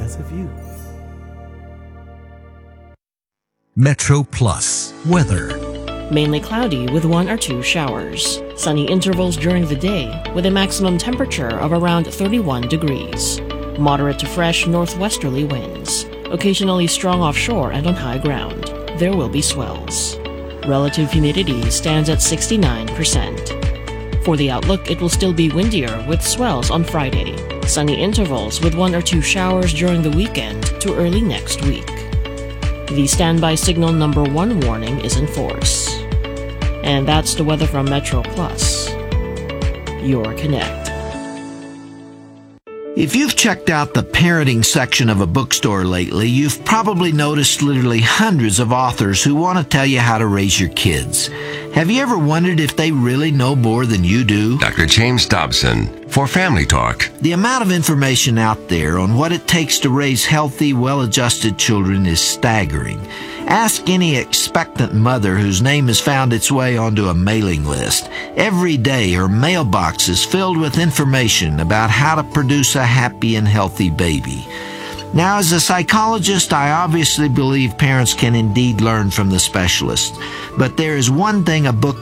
because of you. Metro Plus weather. Mainly cloudy with 1 or 2 showers. Sunny intervals during the day with a maximum temperature of around 31 degrees. Moderate to fresh northwesterly winds. Occasionally strong offshore and on high ground. There will be swells. Relative humidity stands at 69%. For the outlook, it will still be windier with swells on Friday. Sunny intervals with 1 or 2 showers during the weekend to early next week. The standby signal number 1 warning is in force. And that's the weather from Metro Plus. Your Connect. If you've checked out the parenting section of a bookstore lately, you've probably noticed literally hundreds of authors who want to tell you how to raise your kids. Have you ever wondered if they really know more than you do? Dr. James Dobson for Family Talk. The amount of information out there on what it takes to raise healthy, well-adjusted children is staggering. Ask any expectant mother whose name has found its way onto a mailing list. Every day, her mailbox is filled with information about how to produce a happy and healthy baby. Now, as a psychologist, I obviously believe parents can indeed learn from the specialists. But there is one thing a book